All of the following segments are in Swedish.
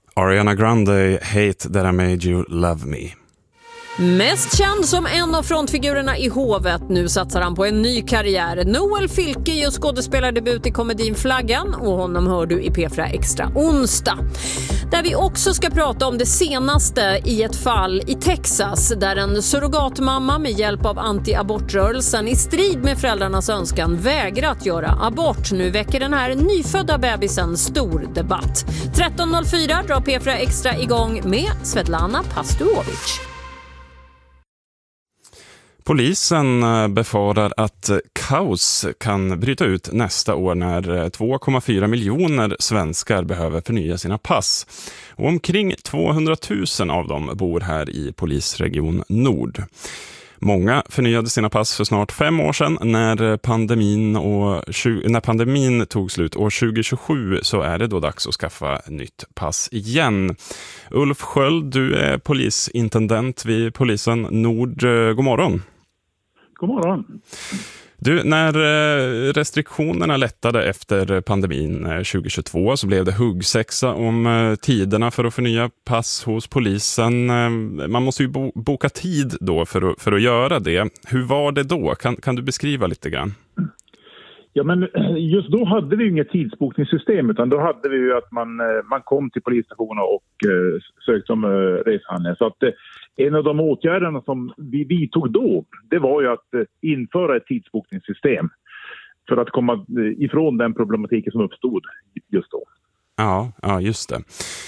Ariana Grande, Hate That I Made You Love Me. Mest känd som en av frontfigurerna i Hovet, nu satsar han på en ny karriär. Noel Fylke gör skådespelardebut i komedin Flaggan och honom hör du i P4 Extra onsdag. Där vi också ska prata om det senaste i ett fall i Texas där en surrogatmamma med hjälp av anti-abortrörelsen i strid med föräldrarnas önskan vägrat göra abort. Nu väcker den här nyfödda bebisen stor debatt. 13.04 drar P4 Extra igång med Svetlana Pasturovic. Polisen befarar att kaos kan bryta ut nästa år när 2,4 miljoner svenskar behöver förnya sina pass. Och omkring 200 000 av dem bor här i polisregion Nord. Många förnyade sina pass för snart 5 år sedan. När pandemin tog slut år 2027 så är det då dags att skaffa nytt pass igen. Ulf Sköld, du är polisintendent vid polisen Nord. God morgon. God morgon. Du, när restriktionerna lättade efter pandemin 2022 så blev det huggsexa om tiderna för att förnya pass hos polisen. Man måste ju boka tid då för att göra det. Hur var det då? Kan du beskriva lite grann? Ja, men just då hade vi ju inget tidsbokningssystem, utan då hade vi ju att man kom till polisstationen och sökte om reshandlingar. Så att en av de åtgärderna som vi vidtog då, det var ju att införa ett tidsbokningssystem för att komma ifrån den problematiken som uppstod just då. Ja, just det.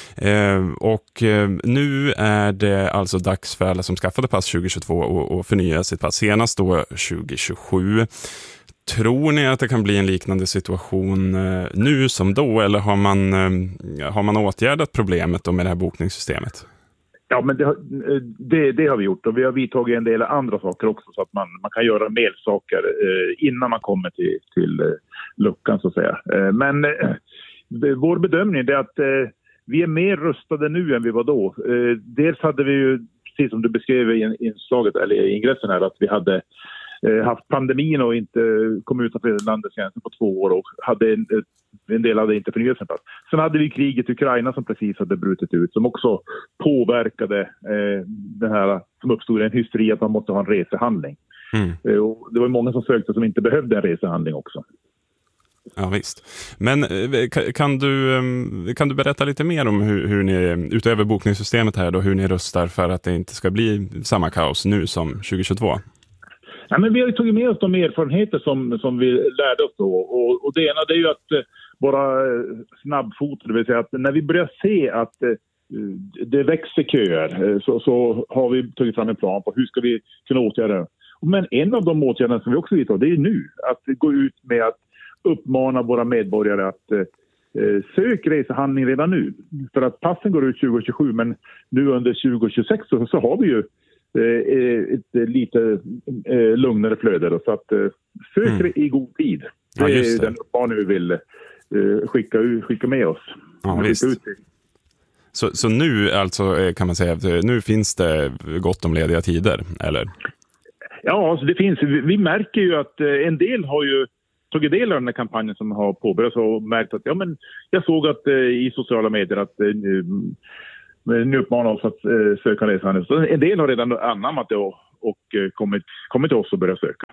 Och nu är det alltså dags för alla som skaffade pass 2022 att förnya sitt pass senast då 2027. Tror ni att det kan bli en liknande situation nu som då, eller har man åtgärdat problemet då med det här bokningssystemet? Ja, men det har vi gjort, och vi har vidtagit en del andra saker också så att man kan göra mer saker innan man kommer till luckan så att säga. Men vår bedömning är att vi är mer rustade nu än vi var då. Dels hade vi ju, precis som du beskrev i inslaget eller i ingressen här, att vi hade haft pandemin och inte kom utanför landets gränser på 2 år och hade en del hade inte förnyat sin pass. Sen hade vi kriget i Ukraina som precis hade brutit ut, som också påverkade det här som uppstod en hysteri att man måste ha en resehandling. Och det var många som sökte som inte behövde en resehandling också. Ja, visst. Men kan du berätta lite mer om hur ni, utöver bokningssystemet här då, hur ni rustar för att det inte ska bli samma kaos nu som 2022? Ja, men vi har ju tagit med oss de erfarenheter som vi lärde oss då. Och det ena det är ju att vara snabbfotade, det vill säga att när vi börjar se att det växer köer så har vi tagit fram en plan på hur ska vi kunna åtgärda det. Men en av de åtgärderna som vi också vidtar, det är nu att gå ut med att uppmana våra medborgare att sök resehandling redan nu. För att passen går ut 2027, men nu under 2026 så har vi ju ett lite lugnare flöde då, så att sök i god tid. Det är den uppmaning vi vill skicka med oss. Ja, visst. Så nu alltså kan man säga att nu finns det gott om lediga tider, eller? Ja, alltså det finns. Vi märker ju att en del har ju tagit del av den här kampanjen som har påbörjats och märkt att jag såg att i sociala medier att nu uppmanar oss att söka resehandel. Så en del har redan anammat det och kommit till oss och börjat söka.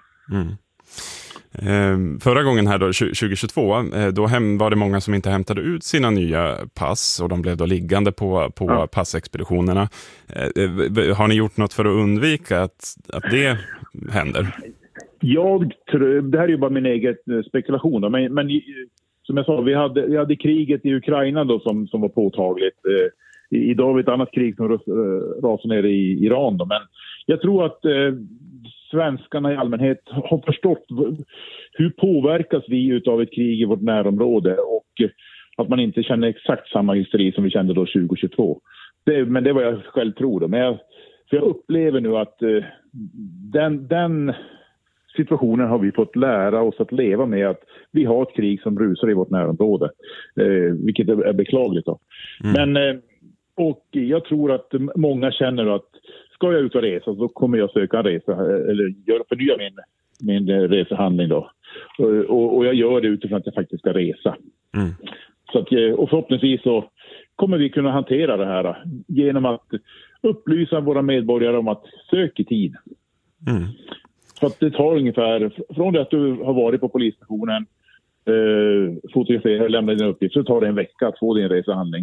Förra gången här då, 2022, då var det många som inte hämtade ut sina nya pass och de blev då liggande på passexpeditionerna. Har ni gjort något för att undvika att det händer? Jag tror, det här är ju bara min egen spekulation då, men som jag sa, vi hade kriget i Ukraina då som var påtagligt. Idag har vi ett annat krig som rasar ner i Iran då, men jag tror att svenskarna i allmänhet har förstått hur påverkas vi utav ett krig i vårt närområde och att man inte känner exakt samma hysteri som vi kände då 2022. Men det var jag själv tror då. Men jag upplever nu att den situationen har vi fått lära oss att leva med, att vi har ett krig som rusar i vårt närområde, vilket är beklagligt då. Men och jag tror att många känner att ska jag ut och resa så kommer jag söka en resa eller förnya min resehandling då. Och jag gör det utifrån att jag faktiskt ska resa. Så att, och förhoppningsvis så kommer vi kunna hantera det här genom att upplysa våra medborgare om att söka i tid. Så att det tar ungefär, från det att du har varit på polisstationen, fotograferar och lämnar din uppgift, så tar det en vecka att få din resehandling.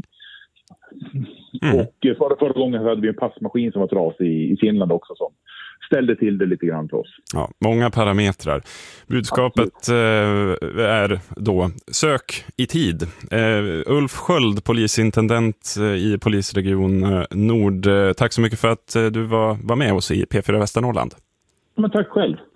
Och förra gången hade vi en passmaskin som var trasig i Finland också, som ställde till det lite grann för oss. Ja, många parametrar. Budskapet är då sök i tid. Ulf Sköld, polisintendent i polisregion Nord. Tack så mycket för att du var med oss i P4 Västernorrland. Men tack själv.